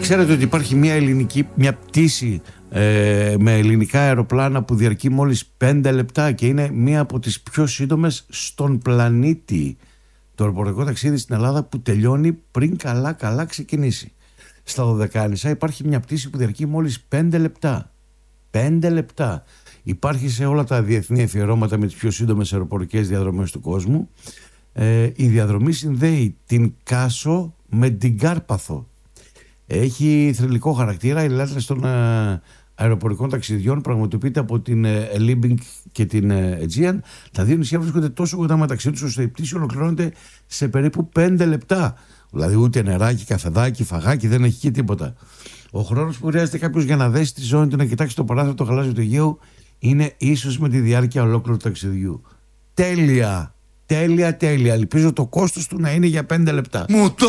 Ξέρετε ότι υπάρχει μια πτήση με ελληνικά αεροπλάνα που διαρκεί μόλις 5 λεπτά και είναι μία από τις πιο σύντομες στον πλανήτη. Το αεροπορικό ταξίδι στην Ελλάδα που τελειώνει πριν καλά ξεκινήσει. Στα Δωδεκάνησα υπάρχει μια πτήση που διαρκεί μόλις 5 λεπτά. 5 λεπτά. Υπάρχει σε όλα τα διεθνή αφιερώματα με τις πιο σύντομες αεροπορικές διαδρομές του κόσμου. Η διαδρομή συνδέει την Κάσο με την Κάρπαθο. Έχει θρυλικό χαρακτήρα. Οι λάτρες των αεροπορικών ταξιδιών πραγματοποιείται από την Liebing και την Aegean. Τα δύο νησιά βρίσκονται τόσο κοντά μεταξύ τους ώστε η πτήση ολοκληρώνεται σε περίπου 5 λεπτά. Δηλαδή ούτε νεράκι, καφεδάκι, φαγάκι, δεν έχει και τίποτα. Ο χρόνος που χρειάζεται κάποιος για να δέσει τη ζώνη του, να κοιτάξει το παράθυρο το γαλάζιο του Αιγαίου, είναι ίσως με τη διάρκεια ολόκληρου του ταξιδιού. Τέλεια! Τέλεια! Ελπίζω το κόστος του να είναι για 5 λεπτά.